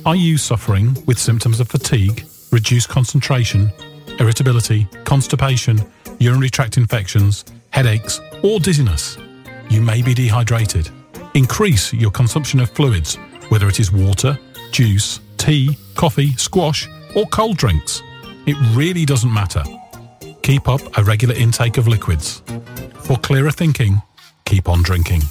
Are you suffering with symptoms of fatigue, reduced concentration, irritability, constipation, urinary tract infections, headaches, or dizziness? You may be dehydrated. Increase your consumption of fluids, whether it is water, juice, tea, coffee, squash, or cold drinks. It really doesn't matter. Keep up a regular intake of liquids. For clearer thinking, keep on drinking.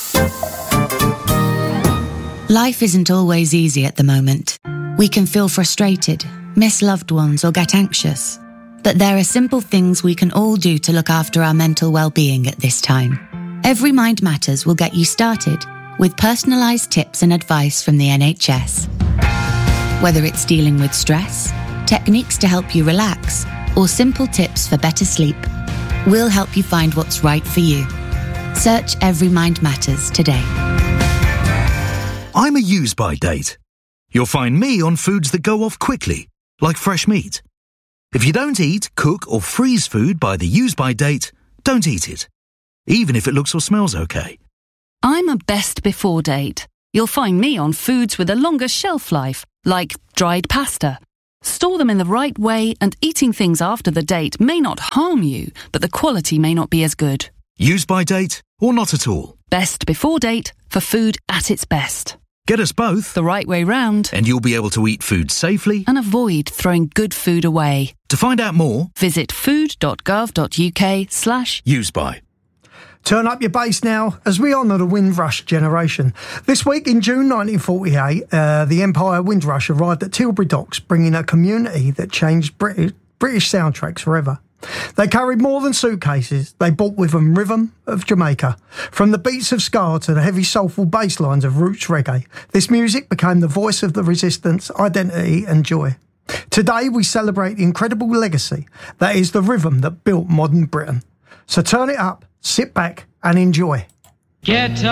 Life isn't always easy at the moment. We can feel frustrated, miss loved ones, or get anxious. But there are simple things we can all do to look after our mental well-being at this time. Every Mind Matters will get you started with personalised tips and advice from the NHS. Whether it's dealing with stress, techniques to help you relax, or simple tips for better sleep, we'll help you find what's right for you. Search Every Mind Matters today. I'm a use-by date. You'll find me on foods that go off quickly, like fresh meat. If you don't eat, cook or freeze food by the use-by date, don't eat it, even if it looks or smells okay. I'm a best before date. You'll find me on foods with a longer shelf life, like dried pasta. Store them in the right way, and eating things after the date may not harm you, but the quality may not be as good. Use-by date or not at all. Best before date for food at its best. Get us both The right way round, and you'll be able to eat food safely and avoid throwing good food away. To find out more, Visit food.gov.uk/use-by. Turn up your bass now as we honour the Windrush generation. This week in June 1948, the Empire Windrush arrived at Tilbury Docks, bringing a community that changed British soundtracks forever. They carried more than suitcases. They brought with them rhythm of Jamaica. From the beats of ska to the heavy soulful bass lines of roots reggae, this music became the voice of the resistance, identity and joy. Today we celebrate the incredible legacy that is the rhythm that built modern Britain. So turn it up, sit back and enjoy. Get